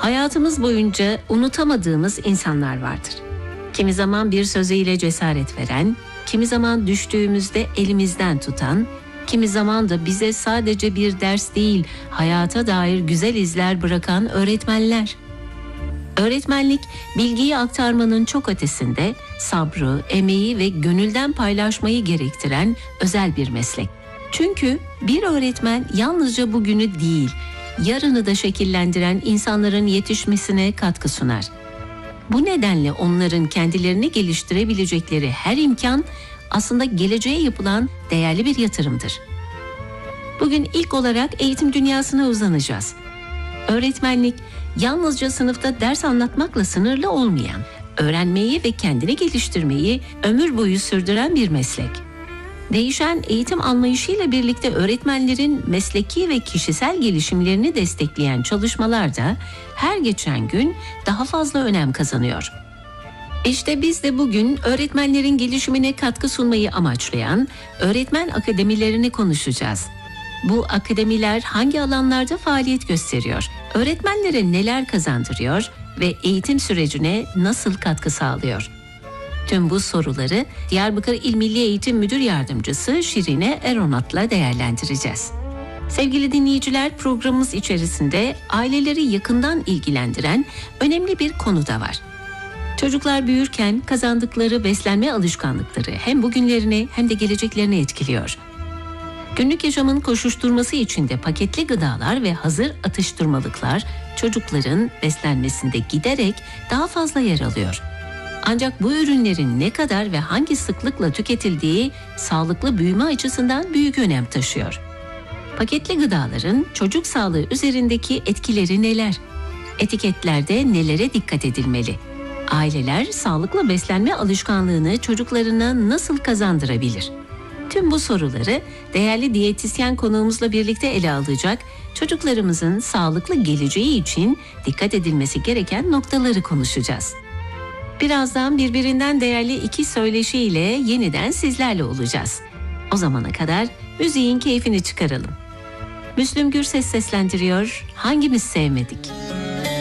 Hayatımız boyunca unutamadığımız insanlar vardır. Kimi zaman bir sözüyle cesaret veren, kimi zaman düştüğümüzde elimizden tutan, kimi zaman da bize sadece bir ders değil, hayata dair güzel izler bırakan öğretmenler. Öğretmenlik, bilgiyi aktarmanın çok ötesinde sabrı, emeği ve gönülden paylaşmayı gerektiren özel bir meslek. Çünkü bir öğretmen yalnızca bugünü değil, yarını da şekillendiren insanların yetişmesine katkı sunar. Bu nedenle onların kendilerini geliştirebilecekleri her imkan aslında geleceğe yapılan değerli bir yatırımdır. Bugün ilk olarak eğitim dünyasına uzanacağız. Öğretmenlik yalnızca sınıfta ders anlatmakla sınırlı olmayan, öğrenmeyi ve kendini geliştirmeyi ömür boyu sürdüren bir meslek. Değişen eğitim anlayışıyla birlikte öğretmenlerin mesleki ve kişisel gelişimlerini destekleyen çalışmalar da her geçen gün daha fazla önem kazanıyor. İşte biz de bugün öğretmenlerin gelişimine katkı sunmayı amaçlayan öğretmen akademilerini konuşacağız. Bu akademiler hangi alanlarda faaliyet gösteriyor? Öğretmenlere neler kazandırıyor ve eğitim sürecine nasıl katkı sağlıyor? Tüm bu soruları Diyarbakır İl Milli Eğitim Müdür Yardımcısı Şirine Eronat'la değerlendireceğiz. Sevgili dinleyiciler, programımız içerisinde aileleri yakından ilgilendiren önemli bir konu da var. Çocuklar büyürken kazandıkları beslenme alışkanlıkları hem bugünlerini hem de geleceklerini etkiliyor. Günlük yaşamın koşuşturması içinde paketli gıdalar ve hazır atıştırmalıklar çocukların beslenmesinde giderek daha fazla yer alıyor. Ancak bu ürünlerin ne kadar ve hangi sıklıkla tüketildiği sağlıklı büyüme açısından büyük önem taşıyor. Paketli gıdaların çocuk sağlığı üzerindeki etkileri neler? Etiketlerde nelere dikkat edilmeli? Aileler sağlıklı beslenme alışkanlığını çocuklarına nasıl kazandırabilir? Tüm bu soruları değerli diyetisyen konuğumuzla birlikte ele alacak, çocuklarımızın sağlıklı geleceği için dikkat edilmesi gereken noktaları konuşacağız. Birazdan birbirinden değerli iki söyleşiyle yeniden sizlerle olacağız. O zamana kadar müziğin keyfini çıkaralım. Müslüm Gürses seslendiriyor, hangimiz sevmedik?